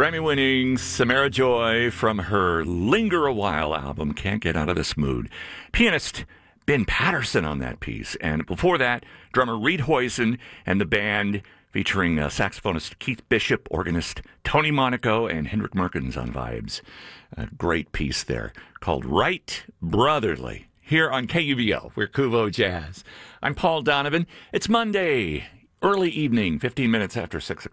Grammy-winning Samara Joy from her Linger a While album, Can't Get Out of This Mood. Pianist Ben Patterson on that piece. And before that, drummer Reed Hoysen and the band featuring saxophonist Keith Bishop, organist Tony Monaco, and Hendrik Merkens on vibes. A great piece there called Right Brotherly here on KUVO. We're Kuvo Jazz. I'm Paul Donovan. It's Monday, early evening, 15 minutes after 6 o'clock.